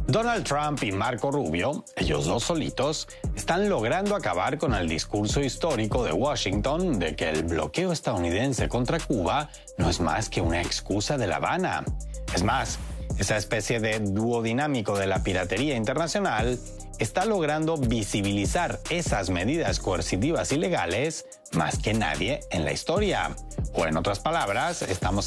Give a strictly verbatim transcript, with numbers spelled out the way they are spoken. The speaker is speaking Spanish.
Donald Trump y Marco Rubio, ellos dos solitos, están logrando acabar con el discurso histórico de Washington de que el bloqueo estadounidense contra Cuba no es más que una excusa de La Habana. Es más, esa especie de dúo dinámico de la piratería internacional está logrando visibilizar esas medidas coercitivas ilegales más que nadie en la historia. O en otras palabras, estamos